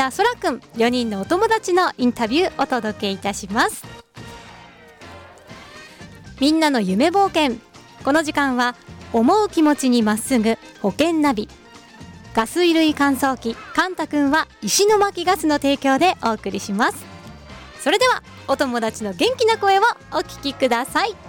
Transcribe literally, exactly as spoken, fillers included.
田そらくん、よにんのお友達のインタビューお届けいたします。みんなの夢冒険、この時間は思う気持ちにまっすぐ保険ナビ、ガス衣類乾燥機カンタくんは石巻ガスの提供でお送りします。それではお友達の元気な声をお聞きください。